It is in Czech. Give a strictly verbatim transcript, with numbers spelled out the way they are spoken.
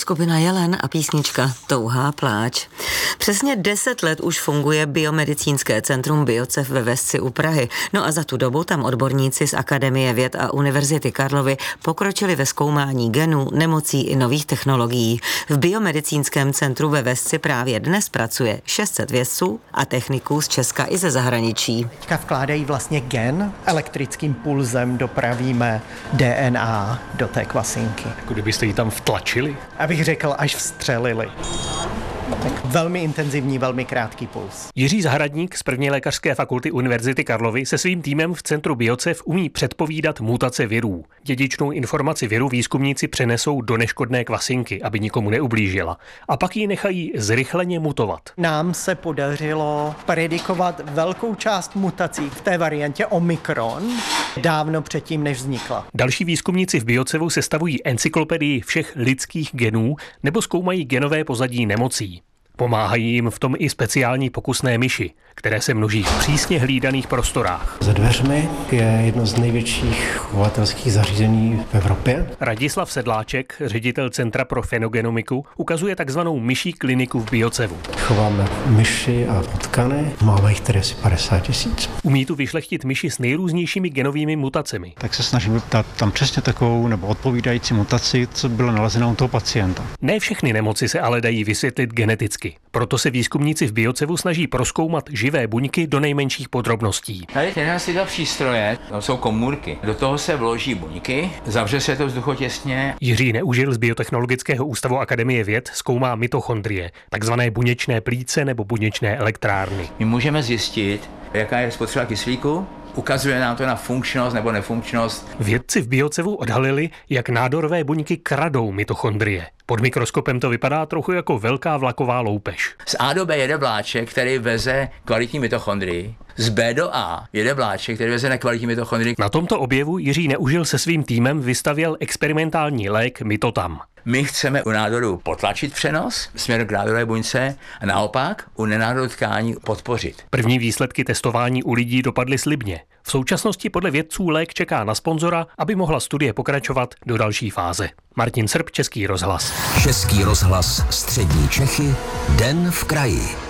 skupina Jelen a písnička Touhá pláč. Přesně deset let už funguje biomedicínské centrum Biocev ve Vesci u Prahy. No a za tu dobu tam odborníci z Akademie věd a Univerzity Karlovy pokročili ve zkoumání genů, nemocí i nových technologií. V biomedicínském centru ve Vesci právě dnes pracuje šest set vědců a techniků z Česka i ze zahraničí. Teďka vkládají vlastně gen, elektrickým pulzem dopravíme D N A do té kvasinky. Jako kdybyste ji tam vtlačili? Abych řekl, až vstřelili. Tak velmi intenzivní, velmi krátký puls. Jiří Zahradník z první lékařské fakulty Univerzity Karlovy se svým týmem v centru Biocev umí předpovídat mutace virů. Dědičnou informaci viru výzkumníci přenesou do neškodné kvasinky, aby nikomu neublížila. A pak ji nechají zrychleně mutovat. Nám se podařilo predikovat velkou část mutací v té variantě Omikron dávno předtím, než vznikla. Další výzkumníci v Biocevu sestavují encyklopedii všech lidských genů nebo zkoumají genové pozadí nemocí. Pomáhají jim v tom i speciální pokusné myši, které se množí v přísně hlídaných prostorách. Za dveřmi je jedno z největších chovatelských zařízení v Evropě. Radislav Sedláček, ředitel Centra pro fenogenomiku, ukazuje takzvanou myší kliniku v Biocevu. Chováme myši a potkany, máme jich tedy asi padesát tisíc. Umí tu vyšlechtit myši s nejrůznějšími genovými mutacemi. Tak se snažíme dát tam přesně takovou nebo odpovídající mutaci, co bylo nalezeno u toho pacienta. Ne všechny nemoci se ale dají vysvětlit geneticky. Proto se výzkumníci v Biocevu snaží prozkoumat živé buňky do nejmenších podrobností. Tady tyhle si dva přístroje, to jsou komůrky. Do toho se vloží buňky, zavře se to vzduchotěsně. Jiří Neužil z Biotechnologického ústavu Akademie věd zkoumá mitochondrie, takzvané buněčné plíce nebo buněčné elektrárny. My můžeme zjistit, jaká je spotřeba kyslíku. Ukazuje nám to na funkčnost nebo nefunkčnost. Vědci v Biocevu odhalili, jak nádorové buňky kradou mitochondrie. Pod mikroskopem to vypadá trochu jako velká vlaková loupež. Z A do B jede vláček, který veze kvalitní mitochondrii. Z B do A jede vláček, který veze nekvalitní mitochondrii. Na tomto objevu Jiří Neužil se svým týmem vystavěl experimentální lék Mitotam. My chceme u nádoru potlačit přenos směrem k nádorové buňce a naopak u nenádorových tkání podpořit. První výsledky testování u lidí dopadly slibně. V současnosti podle vědců lék čeká na sponzora, aby mohla studie pokračovat do další fáze. Martin Srb, Český rozhlas. Český rozhlas Střední Čechy, Den v kraji.